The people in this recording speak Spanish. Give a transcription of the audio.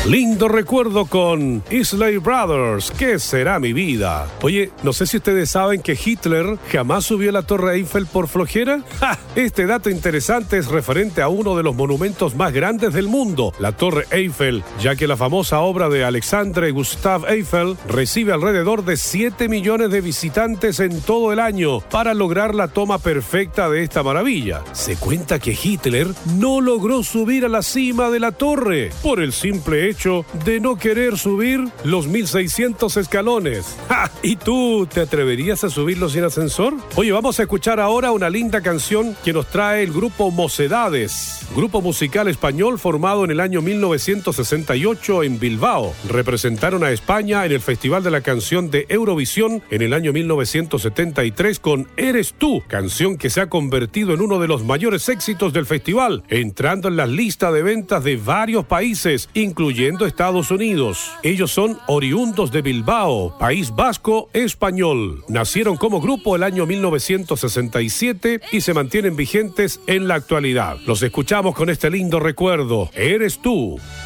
Lindo recuerdo con Isley Brothers, ¿qué será mi vida? Oye, no sé si ustedes saben que Hitler jamás subió a la Torre Eiffel por flojera. ¡Ja! Este dato interesante es referente a uno de los monumentos más grandes del mundo, la Torre Eiffel, ya que la famosa obra de Alexandre Gustave Eiffel recibe alrededor de 7 millones de visitantes en todo el año para lograr la toma perfecta de esta maravilla. Se cuenta que Hitler no logró subir a la cima de la torre por el simple hecho de no querer subir los 1600 escalones. ¡Ja! ¿Y tú te atreverías a subirlo sin ascensor? Oye, vamos a escuchar ahora una linda canción que nos trae el grupo Mocedades, grupo musical español formado en el año 1968 en Bilbao. Representaron a España en el Festival de la Canción de Eurovisión en el año 1973 con Eres tú, canción que se ha convertido en uno de los mayores éxitos del festival, entrando en las listas de ventas de varios países, incluyendo Estados Unidos. Ellos son oriundos de Bilbao, País Vasco español. Nacieron como grupo el año 1967 y se mantienen vigentes en la actualidad. Los escuchamos con este lindo recuerdo. Eres tú.